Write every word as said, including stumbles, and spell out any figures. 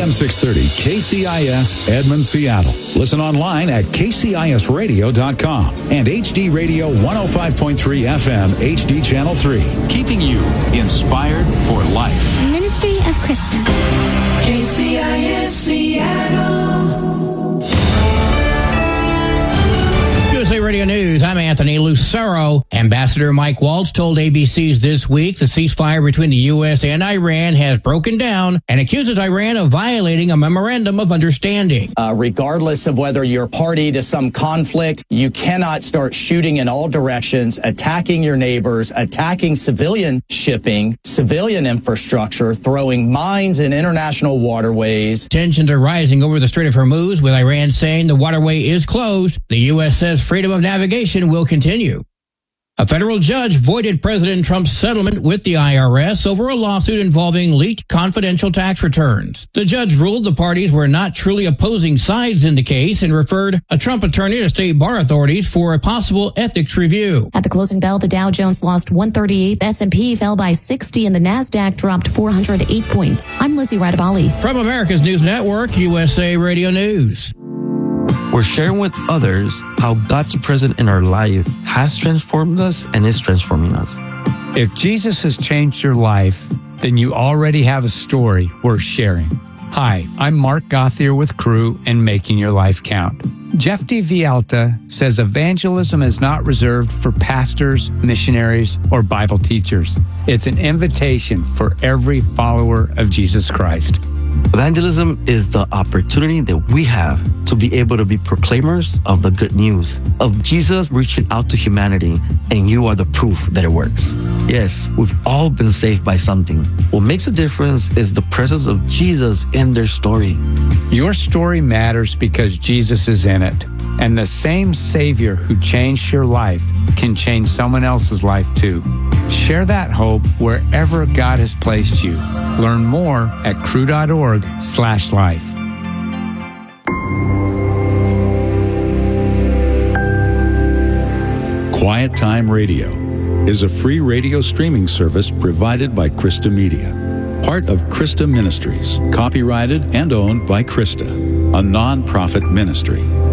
M six thirty K C I S Edmond, Seattle. Listen online at K C I S radio dot com and H D Radio one oh five point three F M H D Channel three. Keeping you inspired for life. Ministry of Krista. K C I S Seattle. U S A Radio News, I'm Anthony Lucero. Ambassador Mike Waltz told A B C's This Week the ceasefire between the U S and Iran has broken down and accuses Iran of violating a memorandum of understanding. Uh, regardless of whether you're party to some conflict, you cannot start shooting in all directions, attacking your neighbors, attacking civilian shipping, civilian infrastructure, throwing mines in international waterways. Tensions are rising over the Strait of Hormuz, with Iran saying the waterway is closed. The U S says freedom of navigation will continue. A federal judge voided President Trump's settlement with the I R S over a lawsuit involving leaked confidential tax returns. The judge ruled the parties were not truly opposing sides in the case and referred a Trump attorney to state bar authorities for a possible ethics review. At the closing bell, the Dow Jones lost one thirty-eight, the S and P fell by sixty, and the NASDAQ dropped four hundred eight points. I'm Lizzie Radabali. From America's News Network, U S A Radio News. We're sharing with others how God's presence in our life has transformed us and is transforming us. If Jesus has changed your life, then you already have a story worth sharing. Hi, I'm Mark Gothier with Crew and Making Your Life Count. Jeff D. Vialta says evangelism is not reserved for pastors, missionaries, or Bible teachers. It's an invitation for every follower of Jesus Christ. Evangelism is the opportunity that we have to be able to be proclaimers of the good news of Jesus reaching out to humanity, and you are the proof that it works. Yes, we've all been saved by something. What makes a difference is the presence of Jesus in their story. Your story matters because Jesus is in it, and the same Savior who changed your life can change someone else's life too. Share that hope wherever God has placed you. Learn more at crew.org slash life. Quiet Time Radio is a free radio streaming service provided by Krista Media, part of Krista Ministries, copyrighted and owned by Krista, a non-profit ministry.